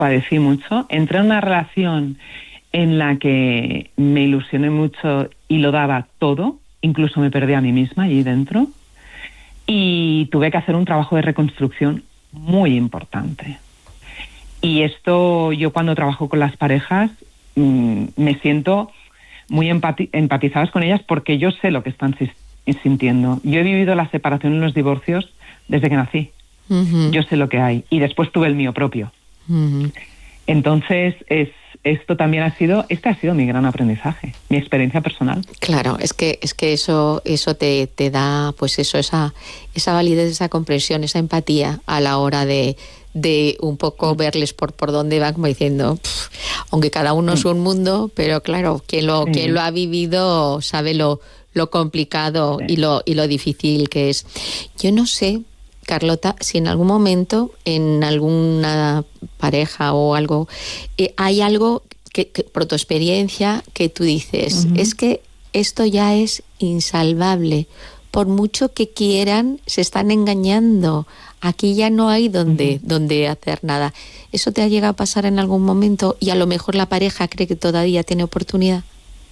padecí mucho. Entré en una relación en la que me ilusioné mucho y lo daba todo, incluso me perdí a mí misma allí dentro, y tuve que hacer un trabajo de reconstrucción muy importante. Y esto, yo cuando trabajo con las parejas, me siento muy empatizadas con ellas porque yo sé lo que están sintiendo. Yo he vivido la separación y los divorcios desde que nací. Yo sé lo que hay. Y después tuve el mío propio. Entonces, esto también ha sido mi gran aprendizaje, mi experiencia personal. Claro, es que eso te da, pues eso, esa validez, esa comprensión, esa empatía a la hora de un poco verles por dónde van, como diciendo, aunque cada uno es un mundo, pero claro, quien lo ha vivido sabe lo complicado y lo difícil que es. Yo no sé, Carlota, si en algún momento, en alguna pareja o algo, hay algo que por tu experiencia, que tú dices, es que esto ya es insalvable. Por mucho que quieran, se están engañando. Aquí ya no hay donde hacer nada. ¿Eso te ha llegado a pasar en algún momento y a lo mejor la pareja cree que todavía tiene oportunidad?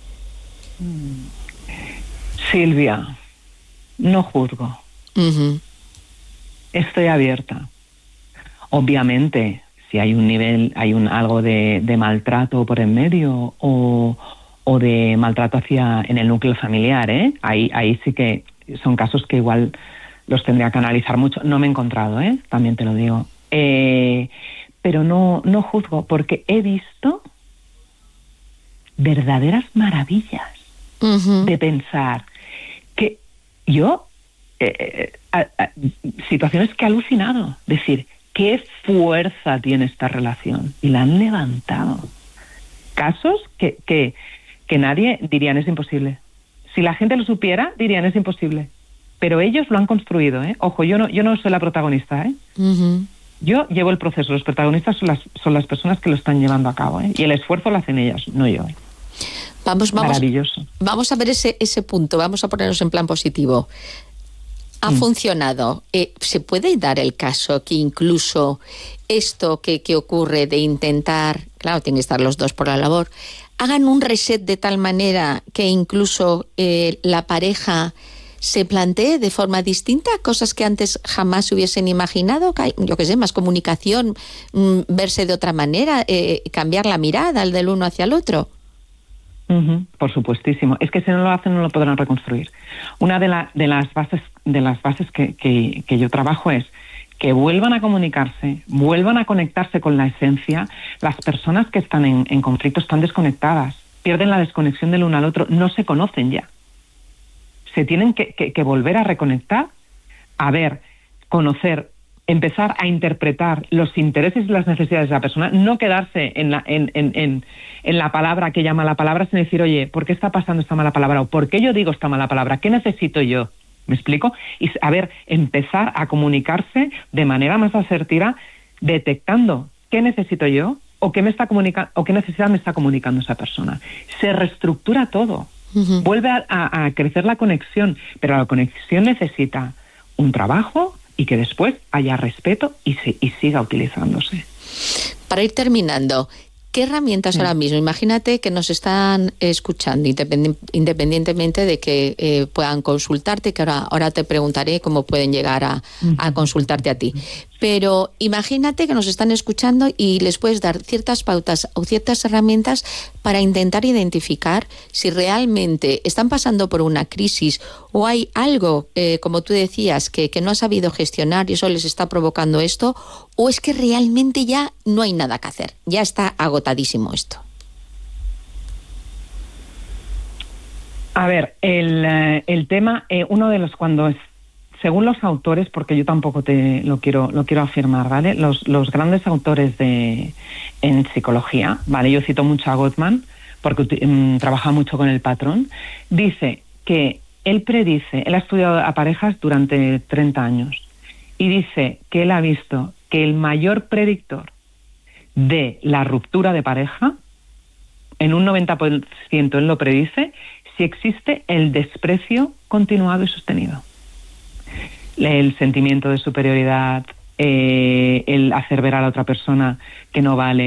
Silvia, no juzgo. Estoy abierta. Obviamente, si hay un nivel, algo de maltrato por en medio o de maltrato en el núcleo familiar, ahí sí que son casos que igual los tendría que analizar mucho. No me he encontrado, también te lo digo. Pero no juzgo, porque he visto verdaderas maravillas de pensar que yo... situaciones que he alucinado, decir, qué fuerza tiene esta relación, y la han levantado. Casos que nadie dirían es imposible. Si la gente lo supiera, dirían es imposible. Pero ellos lo han construido, Ojo, yo no soy la protagonista, Yo llevo el proceso, los protagonistas son las personas que lo están llevando a cabo, y el esfuerzo lo hacen ellas, no yo. Maravilloso. Vamos a ver ese punto, vamos a ponernos en plan positivo. ¿Ha funcionado? ¿Se puede dar el caso que incluso esto que ocurre de intentar, claro, tienen que estar los dos por la labor, hagan un reset de tal manera que incluso la pareja se plantee de forma distinta cosas que antes jamás hubiesen imaginado? Yo qué sé, más comunicación, verse de otra manera, cambiar la mirada del uno hacia el otro. Por supuestísimo. Es que si no lo hacen no lo podrán reconstruir. Una de las bases que yo trabajo es que vuelvan a comunicarse, vuelvan a conectarse con la esencia. Las personas que están en conflicto están desconectadas, pierden la desconexión del uno al otro, no se conocen ya. Se tienen que volver a reconectar, a ver, conocer, empezar a interpretar los intereses y las necesidades de la persona, no quedarse en la palabra que llama la palabra, sino decir, oye, ¿por qué está pasando esta mala palabra? ¿O por qué yo digo esta mala palabra? ¿Qué necesito yo? ¿Me explico? Y a ver, empezar a comunicarse de manera más asertiva, detectando qué necesito yo o qué necesidad me está comunicando esa persona. Se reestructura todo. Vuelve a crecer la conexión, pero la conexión necesita un trabajo y que después haya respeto y siga utilizándose. Para ir terminando, ¿qué herramientas ahora mismo? Imagínate que nos están escuchando, independientemente de que puedan consultarte, que ahora te preguntaré cómo pueden llegar a consultarte a ti. Pero imagínate que nos están escuchando y les puedes dar ciertas pautas o ciertas herramientas para intentar identificar si realmente están pasando por una crisis o hay algo, como tú decías, que no ha sabido gestionar y eso les está provocando esto, o es que realmente ya no hay nada que hacer, ya está agotadísimo esto. A ver, el tema, uno de los según los autores, porque yo tampoco lo quiero afirmar, ¿vale? Los grandes autores en psicología, ¿vale? Yo cito mucho a Gottman, porque trabaja mucho con el patrón. Dice que él ha estudiado a parejas durante 30 años, y dice que él ha visto que el mayor predictor de la ruptura de pareja, en un 90% él lo predice, si existe el desprecio continuado y sostenido. El sentimiento de superioridad, el hacer ver a la otra persona que no vale,